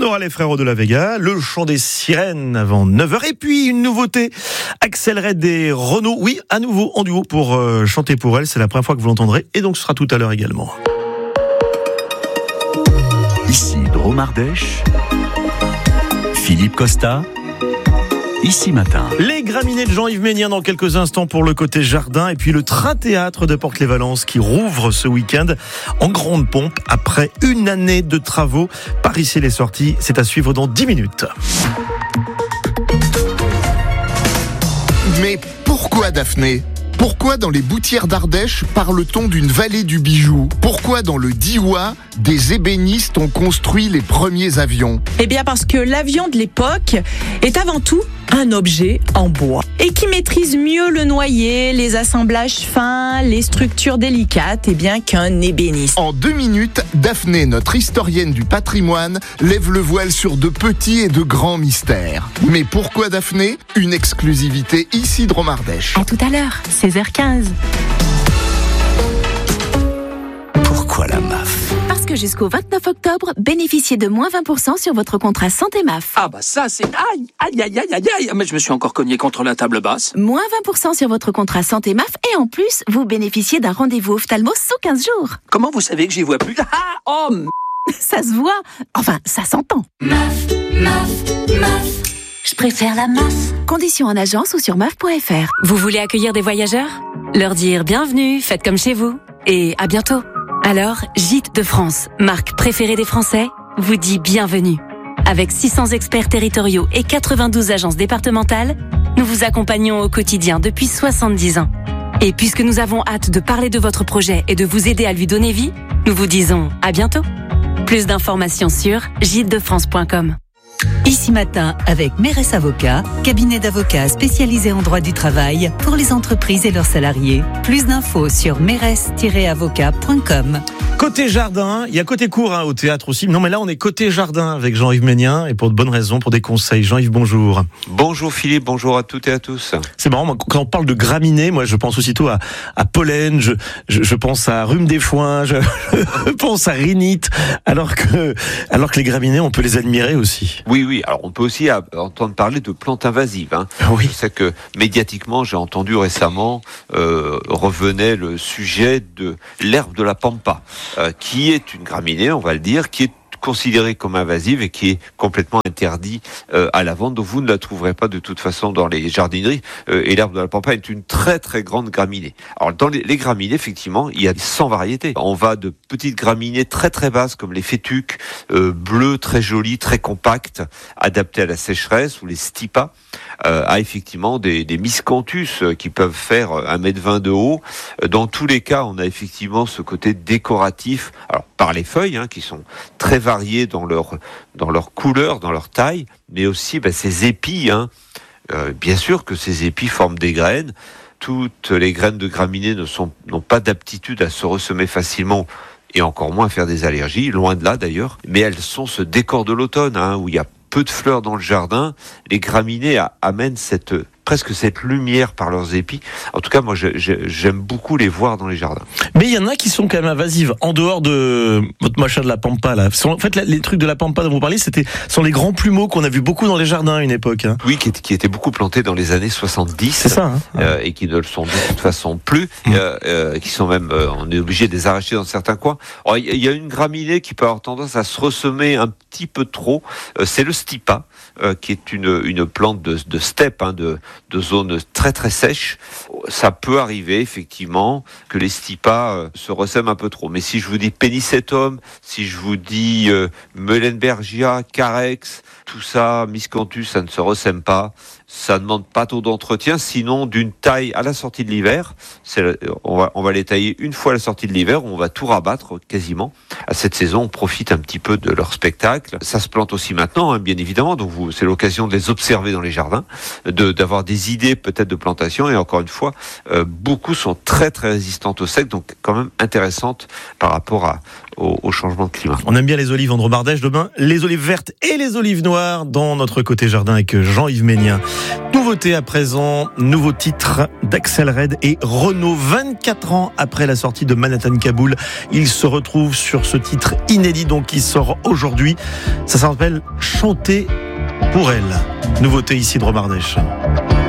aura les Frérots de la Vega, le chant des sirènes avant 9h. Et puis une nouveauté, Axel Red et Renaud. Oui, à nouveau en duo pour chanter pour elle. C'est la première fois que vous l'entendrez. Et donc ce sera tout à l'heure également. Ici Dromardèche, Philippe Costa. Ici matin. Les graminées de Jean-Yves Ménien dans quelques instants pour le côté jardin. Et puis le train-théâtre de Porte-les-Valences qui rouvre ce week-end en grande pompe après une année de travaux. Par ici les sorties, c'est à suivre dans 10 minutes. Mais pourquoi Daphné ? Pourquoi dans les Boutières d'Ardèche parle-t-on d'une vallée du bijou ? Pourquoi dans le Diois, des ébénistes ont construit les premiers avions ? Eh bien parce que l'avion de l'époque est avant tout un objet en bois et qui maîtrise mieux le noyer, les assemblages fins, les structures délicates qu'un ébéniste. En 2 minutes, Daphné, notre historienne du patrimoine, lève le voile sur de petits et de grands mystères. Mais pourquoi Daphné ? Une exclusivité ici Dromardèche. À tout à l'heure, 16h15. Pourquoi la MAF ? Parce que jusqu'au 29 octobre, bénéficiez de moins 20% sur votre contrat santé MAF. Ah bah ça c'est... Aïe, mais je me suis encore cogné contre la table basse. Moins 20% sur votre contrat santé MAF et en plus, vous bénéficiez d'un rendez-vous ophtalmo sous 15 jours. Comment vous savez que j'y vois plus ? Ça se voit, enfin ça s'entend. MAF, je préfère la MAF. Conditions en agence ou sur MAF.fr. Vous voulez accueillir des voyageurs ? Leur dire bienvenue, faites comme chez vous. Et à bientôt. Alors, Gîtes de France, marque préférée des Français, vous dit bienvenue. Avec 600 experts territoriaux et 92 agences départementales, nous vous accompagnons au quotidien depuis 70 ans. Et puisque nous avons hâte de parler de votre projet et de vous aider à lui donner vie, nous vous disons à bientôt. Plus d'informations sur gîtesdefrance.com. Ici matin avec Mérès Avocats, cabinet d'avocats spécialisé en droit du travail pour les entreprises et leurs salariés. Plus d'infos sur mérès-avocat.com. Côté jardin, il y a côté court au théâtre aussi. Non mais là on est côté jardin avec Jean-Yves Ménien et pour de bonnes raisons, pour des conseils. Jean-Yves, bonjour. Bonjour Philippe, bonjour à toutes et à tous. C'est marrant, moi, quand on parle de graminées, moi je pense aussitôt à pollen, je pense à rhume des foins, je pense à rhinite, alors que les graminées on peut les admirer aussi. Oui, alors on peut aussi entendre parler de plantes invasives. Oui. Je sais que médiatiquement j'ai entendu récemment revenait le sujet de l'herbe de la pampa. Qui est une graminée, on va le dire, qui est considérée comme invasive et qui est complètement interdit à la vente. Donc vous ne la trouverez pas de toute façon dans les jardineries. Et l'herbe de la pampa est une très très grande graminée. Alors dans les graminées, effectivement, il y a 100 variétés. On va de petites graminées très très basses comme les fétuques, bleues, très jolies, très compactes, adaptées à la sécheresse, ou les stipas, à effectivement des miscanthus qui peuvent faire 1,20 m de haut. Dans tous les cas, on a effectivement ce côté décoratif. Alors par les feuilles, qui sont très variées dans leur couleur, dans leur taille, mais aussi ces épis. Bien sûr que ces épis forment des graines. Toutes les graines de graminées n'ont pas d'aptitude à se ressemer facilement et encore moins à faire des allergies, loin de là d'ailleurs. Mais elles sont ce décor de l'automne, où il y a peu de fleurs dans le jardin. Les graminées amènent presque cette lumière par leurs épis. En tout cas, moi, j'aime beaucoup les voir dans les jardins. Mais il y en a qui sont quand même invasives. En dehors de votre machin de la pampa, là. En fait, les trucs de la pampa dont vous parlez, sont les grands plumeaux qu'on a vu beaucoup dans les jardins à une époque. Oui, qui étaient beaucoup plantés dans les années 70. C'est ça. Et qui ne le sont de toute façon plus. Qui sont même, on est obligé de les arracher dans certains coins. Alors, il y a une graminée qui peut avoir tendance à se ressemer un petit peu trop. C'est le stipa, qui est une plante de steppe, de zones très très sèches. Ça peut arriver effectivement que les stipas se ressèment un peu trop. Mais si je vous dis Pennisetum, si je vous dis Meulenbergia, Carex, tout ça, Miscanthus, ça ne se ressème pas. Ça ne demande pas trop d'entretien, sinon d'une taille à la sortie de l'hiver. On va les tailler une fois à la sortie de l'hiver, on va tout rabattre quasiment. À cette saison, on profite un petit peu de leur spectacle. Ça se plante aussi maintenant, bien évidemment, donc c'est l'occasion de les observer dans les jardins, d'avoir avoir des idées peut-être de plantation, et encore une fois, beaucoup sont très très résistantes au sec, donc quand même intéressantes par rapport au changement de climat. On aime bien les olives, Andro Mardèche. Demain, les olives vertes et les olives noires dans notre côté jardin avec Jean-Yves Ménien. Nouveauté à présent, nouveau titre d'Axel Red et Renaud. 24 ans après la sortie de Manhattan Kaboul, il se retrouve sur ce titre inédit donc qui sort aujourd'hui. Ça s'appelle Chanter pour elle. Nouveauté ici de Romardèche.